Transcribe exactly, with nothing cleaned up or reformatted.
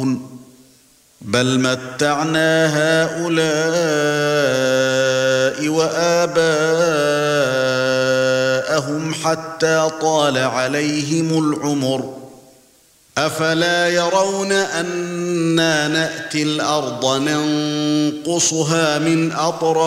بل متعنا هؤلاء وآباءهم حتى طال عليهم العمر أفلا يرون أنا نأتي الأرض ننقصها من أطرافها